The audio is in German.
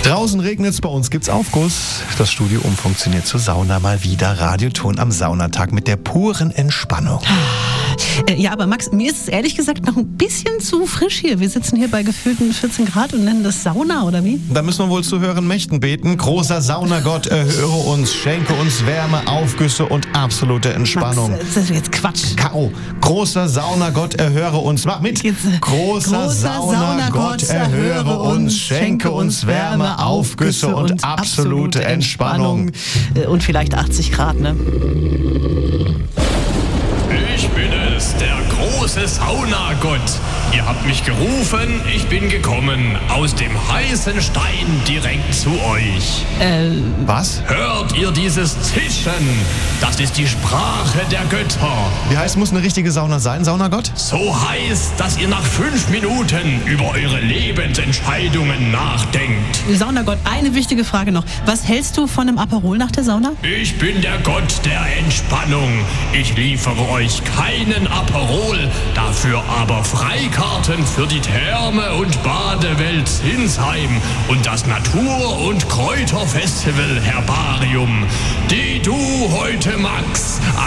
Draußen regnet's, bei uns gibt's Aufguss. Das Studio umfunktioniert zur Sauna mal wieder. Radioton am Saunatag mit der puren Entspannung. Ja, aber Max, mir ist es ehrlich gesagt noch ein bisschen zu frisch hier. Wir sitzen hier bei gefühlten 14 Grad und nennen das Sauna, oder wie? Da müssen wir wohl zu höheren Mächten beten. Großer Saunagott, erhöre uns, schenke uns Wärme, Aufgüsse und absolute Entspannung. Max, das ist jetzt Quatsch. K.O. Großer Saunagott, erhöre uns. Mach mit. Großer Saunagott, erhöre uns, schenke uns Wärme, Aufgüsse und absolute Entspannung. Und vielleicht 80 Grad, ne? Ich bin es, der große Saunagott. Ihr habt mich gerufen, ich bin gekommen, aus dem heißen Stein direkt zu euch. Was? Hört ihr dieses Zischen? Das ist die Sprache der Götter. Wie heiß muss eine richtige Sauna sein, Saunagott? So heiß, dass ihr nach 5 Minuten über eure Lebensentscheidungen nachdenkt. Saunagott, eine wichtige Frage noch. Was hältst du von einem Aperol nach der Sauna? Ich bin der Gott der Entspannung. Ich liefere euch keinen Aperol, dafür aber Freikarten für die Therme- und Badewelt Zinsheim und das Natur- und Kräuterfestival Herbarium, die du heute, Max,